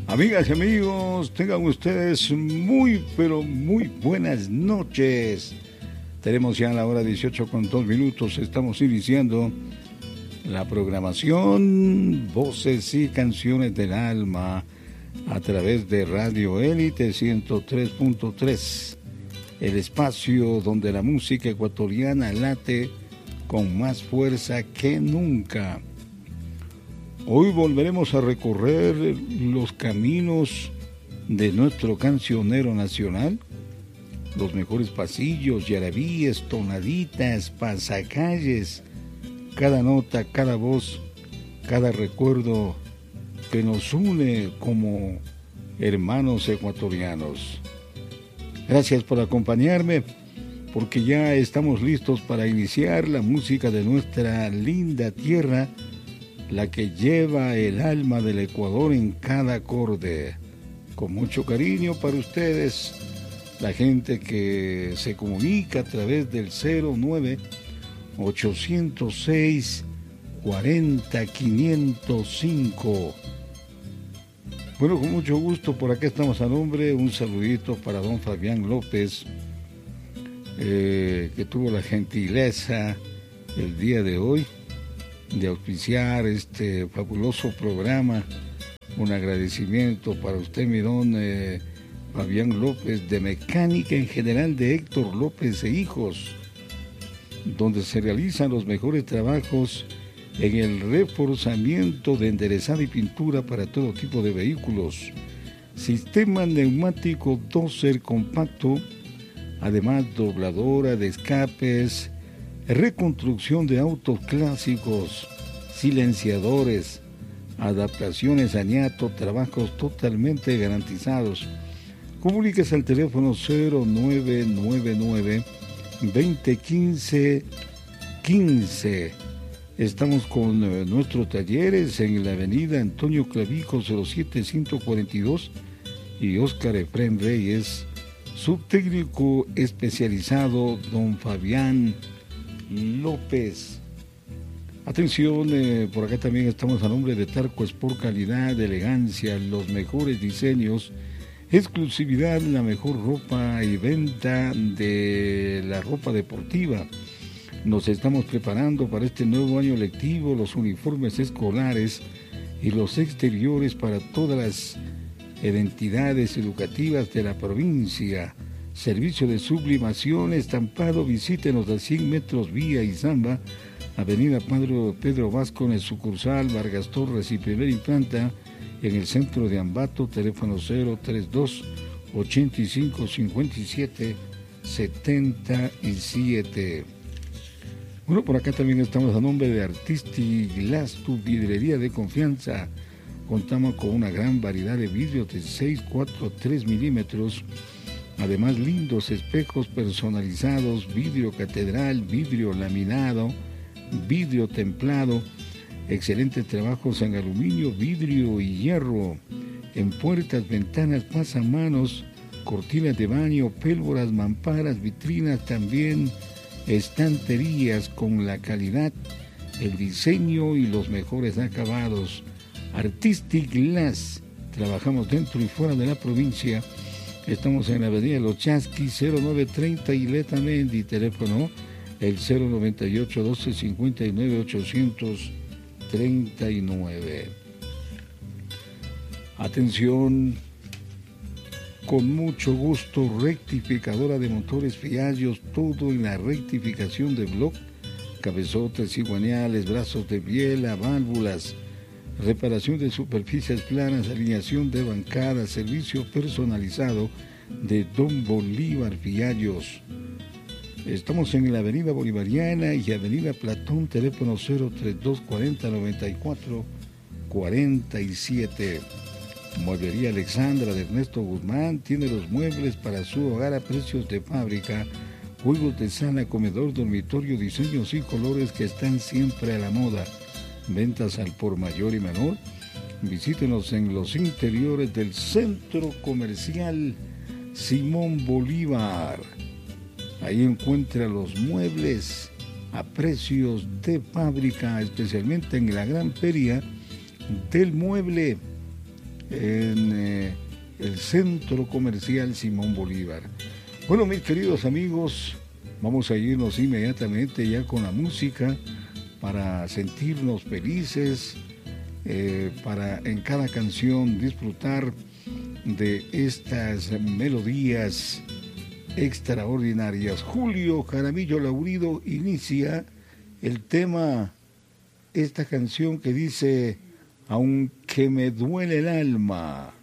Amigas y amigos, tengan ustedes muy, pero muy buenas noches. Tenemos ya la hora 18:02. Estamos iniciando la programación Voces y Canciones del Alma a través de Radio Élite 103.3. El espacio donde la música ecuatoriana late con más fuerza que nunca. Hoy volveremos a recorrer los caminos de nuestro cancionero nacional, los mejores pasillos, yarabíes, tonaditas, pasacalles, cada nota, cada voz, cada recuerdo que nos une como hermanos ecuatorianos. Gracias por acompañarme, porque ya estamos listos para iniciar la música de nuestra linda tierra, la que lleva el alma del Ecuador en cada acorde. Con mucho cariño para ustedes, la gente que se comunica a través del 09-806-40-505. Bueno, con mucho gusto, por acá estamos a nombre. Un saludito para don Fabián López, que tuvo la gentileza el día de hoy de auspiciar este fabuloso programa. Un agradecimiento para usted, mi don Fabián López, de Mecánica en General de Héctor López e Hijos, donde se realizan los mejores trabajos en el reforzamiento de enderezado y pintura para todo tipo de vehículos. Sistema neumático Dozer compacto, además dobladora de escapes, reconstrucción de autos clásicos, silenciadores, adaptaciones a ñato, trabajos totalmente garantizados. Comuníquese al teléfono 0999 2015 15. Estamos con nuestros talleres en la avenida Antonio Clavijo 07142 y Óscar Efrén Reyes, subtécnico especializado don Fabián López. Atención, por acá también estamos a nombre de Tarco Sport, calidad, elegancia, los mejores diseños, exclusividad, la mejor ropa y venta de la ropa deportiva. Nos estamos preparando para este nuevo año lectivo, los uniformes escolares y los exteriores para todas las entidades educativas de la provincia. Servicio de sublimación, estampado, visítenos a 100 metros vía Izamba, avenida Pedro Vasco, en el sucursal Vargas Torres y Primera Infanta, en el centro de Ambato, teléfono 032 85 57 77. Bueno, por acá también estamos a nombre de Artisti Glass, tu vidrería de confianza. Contamos con una gran variedad de vidrios de 6, 4, 3 milímetros. Además, lindos espejos personalizados, vidrio catedral, vidrio laminado, vidrio templado, excelentes trabajos en aluminio, vidrio y hierro, en puertas, ventanas, pasamanos, cortinas de baño, pélvoras, mamparas, vitrinas, también estanterías con la calidad, el diseño y los mejores acabados. Artistic Glass, trabajamos dentro y fuera de la provincia. Estamos en la avenida Los Chasquis, 0930 Ileta Mendi, teléfono el 098 12 59 839. Atención, con mucho gusto, rectificadora de motores Fiallos, todo en la rectificación de bloc, cabezotes, cigüeñales, brazos de biela, válvulas, reparación de superficies planas, alineación de bancadas, servicio personalizado de Don Bolívar Fiallos. Estamos en la avenida Bolivariana y avenida Platón, teléfono 032 40 94 47. Mueblería Alexandra de Ernesto Guzmán tiene los muebles para su hogar a precios de fábrica, juegos de sala, comedor, dormitorio, diseños y colores que están siempre a la moda. Ventas al por mayor y menor. Visítenos en los interiores del Centro Comercial Simón Bolívar. Ahí encuentra los muebles a precios de fábrica, especialmente en la gran feria del mueble. en el Centro Comercial Simón Bolívar. Bueno, mis queridos amigos, vamos a irnos inmediatamente ya con la música para sentirnos felices, para en cada canción disfrutar de estas melodías extraordinarias. Julio Jaramillo Laurido inicia el tema, esta canción que dice: aunque me duele el alma.